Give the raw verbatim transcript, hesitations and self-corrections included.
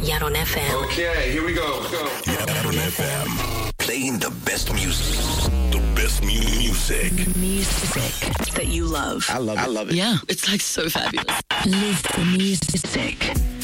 Yaron F M. Okay, here we go. go. Yaron F M. Playing the best music. The best mu- music. Music that you love. I love it. I love it. Yeah, it's like so fabulous. Live the music.